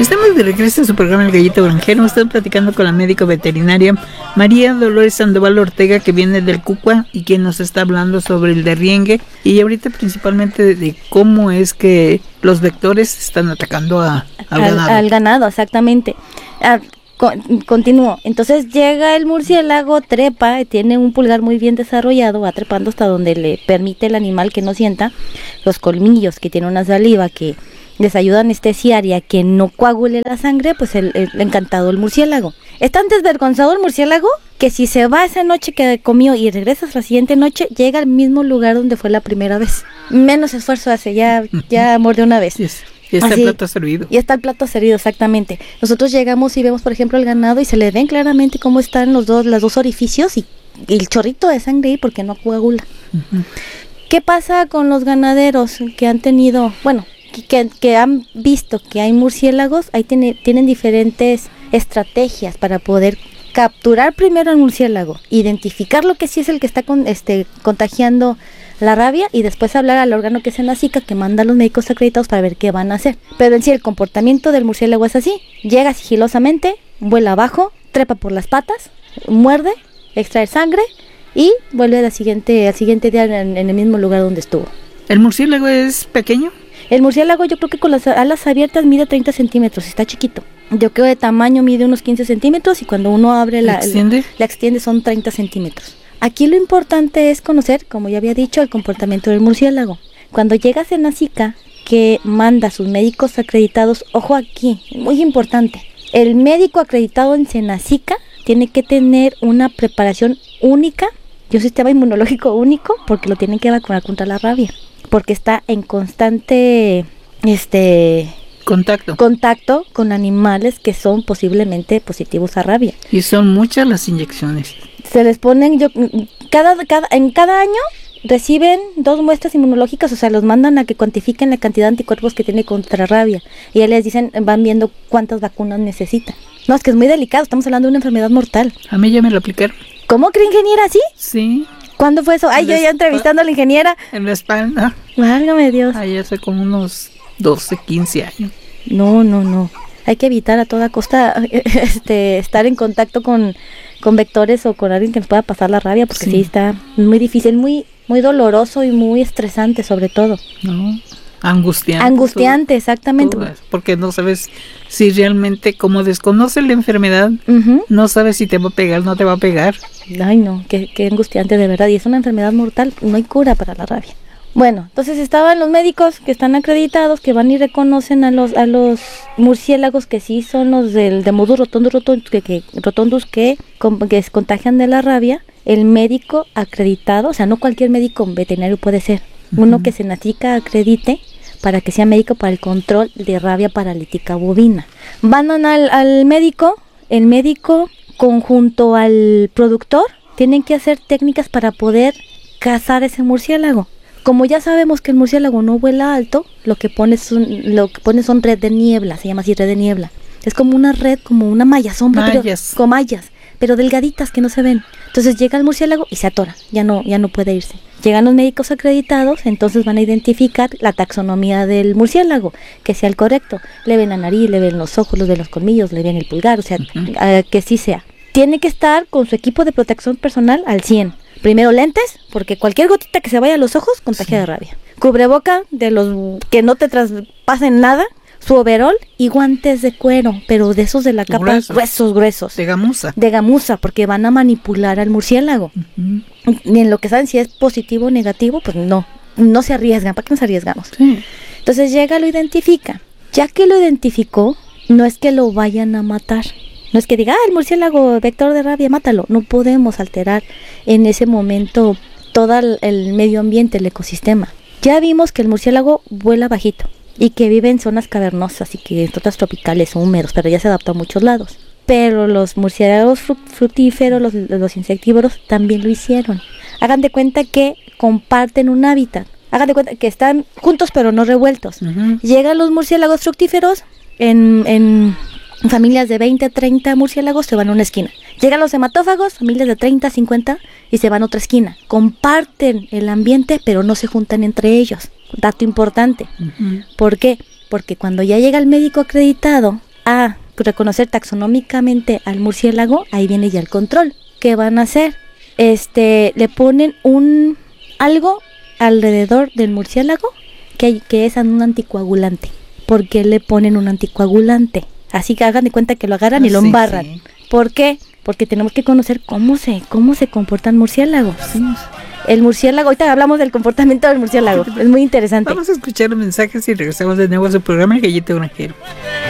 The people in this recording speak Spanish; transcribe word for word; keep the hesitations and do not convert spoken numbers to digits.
Estamos de regreso en su programa El Gallito Granjero. Estoy platicando con la médico veterinaria María Dolores Sandoval Ortega, que viene del Cucua y quien nos está hablando sobre el derriengue y ahorita principalmente de, de cómo es que los vectores están atacando a, al, al ganado. Al ganado, exactamente. Ah, con, continúo. Entonces llega el murciélago, trepa, tiene un pulgar muy bien desarrollado, va trepando hasta donde le permite el animal que no sienta, los colmillos, que tiene una saliva que les ayuda a anestesiar y a que no coagule la sangre, pues el, el encantado el murciélago. Es tan desvergonzado el murciélago que si se va esa noche que comió y regresa la siguiente noche, llega al mismo lugar donde fue la primera vez. Menos esfuerzo hace, ya, ya mordió una vez. Yes. Y está Así, el plato servido. Y está el plato servido, exactamente. Nosotros llegamos y vemos, por ejemplo, el ganado y se le ven claramente cómo están los dos, los dos orificios y, y el chorrito de sangre ahí porque no coagula. Uh-huh. ¿Qué pasa con los ganaderos que han tenido, bueno, Que, que han visto que hay murciélagos? Ahí tiene, tienen diferentes estrategias para poder capturar primero al murciélago, identificar lo que sí es el que está con, este, contagiando la rabia y después hablar al órgano que es en la SICA, que manda a los médicos acreditados para ver qué van a hacer. Pero en sí el comportamiento del murciélago es así: llega sigilosamente, vuela abajo, trepa por las patas, muerde, extrae sangre y vuelve al siguiente, al siguiente día en, en el mismo lugar donde estuvo. ¿El murciélago es pequeño? El murciélago yo creo que con las alas abiertas mide treinta centímetros, está chiquito. Yo creo de tamaño mide unos quince centímetros y cuando uno abre la, ¿La extiende? La, la extiende son treinta centímetros. Aquí lo importante es conocer, como ya había dicho, el comportamiento del murciélago. Cuando llegas en la SICA, que manda a sus médicos acreditados, ojo aquí, muy importante, el médico acreditado en Senacica tiene que tener una preparación única y un sistema inmunológico único porque lo tienen que vacunar contra la rabia, porque está en constante este contacto contacto con animales que son posiblemente positivos a rabia. Y son muchas las inyecciones. Se les ponen, yo cada, cada en cada año reciben dos muestras inmunológicas, o sea, los mandan a que cuantifiquen la cantidad de anticuerpos que tiene contra rabia y ya les dicen, van viendo cuántas vacunas necesitan. No, es que es muy delicado, estamos hablando de una enfermedad mortal. A mí ya me lo aplicaron. ¿Cómo cree, ingeniera? ¿Sí? Sí. ¿Cuándo fue eso? Ay, yo ya entrevistando a la ingeniera. En la espalda. Válgame Dios. Ay, hace como unos doce, quince años. No, no, no. Hay que evitar a toda costa este, estar en contacto con, con vectores o con alguien que nos pueda pasar la rabia, porque sí, sí está muy difícil, muy, muy doloroso y muy estresante sobre todo. No, angustiante. Angustiante, todo, exactamente. Todo, porque no sabes si realmente, como desconoces la enfermedad, uh-huh. no sabes si te va a pegar, no te va a pegar. Ay, no, qué, qué angustiante de verdad. Y es una enfermedad mortal, no hay cura para la rabia. Bueno, entonces estaban los médicos que están acreditados, que van y reconocen a los a los murciélagos que sí son los del Demodus rotundus rotundus que, que, rotundus que, que se contagian de la rabia. El médico acreditado, o sea, no cualquier médico veterinario puede ser, uh-huh. uno que se nacica acredite para que sea médico para el control de rabia paralítica bovina. Van al, al médico, el médico conjunto al productor tienen que hacer técnicas para poder cazar ese murciélago. Como ya sabemos que el murciélago no vuela alto, lo que pone son, lo que pone son red de niebla, se llama así red de niebla. Es como una red, como una malla sombra, mallas. Pero, con mallas, pero delgaditas que no se ven. Entonces llega el murciélago y se atora, ya no, ya no puede irse. Llegan los médicos acreditados, entonces van a identificar la taxonomía del murciélago, que sea el correcto. Le ven la nariz, le ven los ojos, le ven los colmillos, le ven el pulgar, o sea, uh-huh. uh, que sí sea. Tiene que estar con su equipo de protección personal al cien. Primero lentes, porque cualquier gotita que se vaya a los ojos contagia sí. de rabia. Cubreboca, de los que no te traspasen nada. Su overol y guantes de cuero, pero de esos de la capa gruesos, gruesos, gruesos. De gamuza. De gamuza, porque van a manipular al murciélago. Uh-huh. Y en lo que saben si es positivo o negativo, pues no, no se arriesgan. ¿Para qué nos arriesgamos? Sí. Entonces llega, lo identifica. Ya que lo identificó, no es que lo vayan a matar. No es que diga, ah, el murciélago vector de rabia, mátalo. No podemos alterar en ese momento todo el, el medio ambiente, el ecosistema. Ya vimos que el murciélago vuela bajito y que vive en zonas cavernosas y que en zonas tropicales o húmedos, pero ya se adapta a muchos lados. Pero los murciélagos frutíferos, los, los insectívoros, también lo hicieron. Hagan de cuenta que comparten un hábitat. Hagan de cuenta que están juntos pero no revueltos. Uh-huh. Llegan los murciélagos fructíferos en... en familias de veinte, treinta murciélagos se van a una esquina. Llegan los hematófagos, familias de treinta, cincuenta y se van a otra esquina. Comparten el ambiente, pero no se juntan entre ellos. Dato importante. Uh-huh. ¿Por qué? Porque cuando ya llega el médico acreditado, a reconocer taxonómicamente al murciélago, ahí viene ya el control. ¿Qué van a hacer? Este, le ponen un algo alrededor del murciélago que, que es un anticoagulante. ¿Por qué le ponen un anticoagulante? Así que hagan de cuenta que lo agarran y lo sí, embarran. Sí. ¿Por qué? Porque tenemos que conocer cómo se, cómo se comportan murciélagos. Sí. El murciélago, ahorita hablamos del comportamiento del murciélago, es muy interesante. Vamos a escuchar los mensajes y regresamos de nuevo a su programa El Gallito Granjero.